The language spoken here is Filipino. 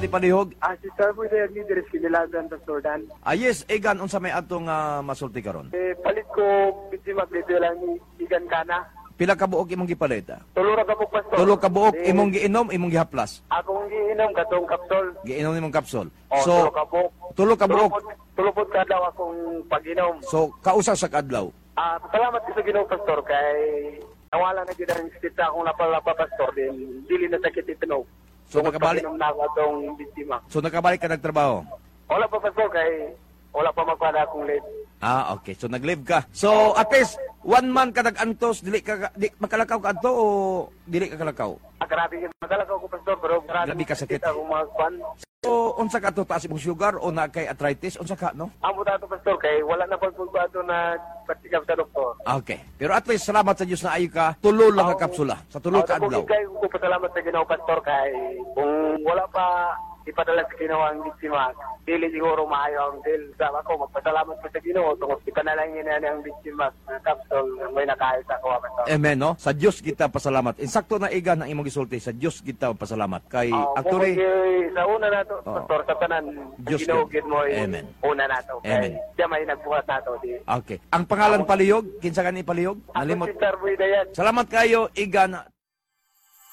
ni palihog? Sister po dahil ni Deres Kinilagan, Pastor Dan. Yes, Egan, unsa may atong masulti karon? Palit ko, bitimak dito lang ni Igan Kana. Pila ka buok imong gipalit? Tulura ka po, Pastor. Tulo ka buok imong giinom, imong gihaplas. Akong giinom katong kapsol. Giinom nimong kapsul. Tulo ka po. Tulo ka buok. Tulupod ka daw akong pag-inom. So, kausa sa kadlaw. Salamat ko sa Ginoo, Pastor, kay nawala na gina ang sita akong lapalapa, Pastor, din dili na sakit itinog. So, nakabalik. Pag-inom na ako atong biktima. So, nakabalik ka nagtrabaho? Wala pa, Pastor, kay wala pa magpada akong late. Okay. So, nag-live ka. So, at least, 1 month ka nag-antos, di makalakaw ka anto o dili ka kalakaw? Grabe, magalakaw ko, Pastor, pero Grabe ka sakit. akong mga kwan. So, unsa ka to, taas imong sugar o na kay arthritis? Unsa ka, no? Amo dato, Pastor, kay wala na pagpagbato na patikap sa doktor. Okay. Pero at least, salamat sa Diyos na ayo ka, tulo lang ka kapsula. Sa tulo ka adlaw. Kay ko pasalamat sa Ginoo, Pastor, kay kung wala pa ipadala sa Ginoo ang biktima, dili siguro maayo ang deal. Sa ako, magpasalamat ko sa Ginoo, tungkol ipanalangin na ang biktima ng kapsul, may nakahit ako, Pastor. Amen, no? Sa Diyos kita pasalamat. Insakto na iga ng imong gisulti. Sa Diyos kita pasalamat. Kay actually, sa una na to, Pastor, sa tanan, Diyos Ginoo, ka. mo Amen. una na to. Amen. Kay siya may nagbuhat na to. Okay. Ang pangalan palihog, kinsa ka ni palihog? Ako Nalimot. si Sir Boy Dayan. Salamat kayo, iga na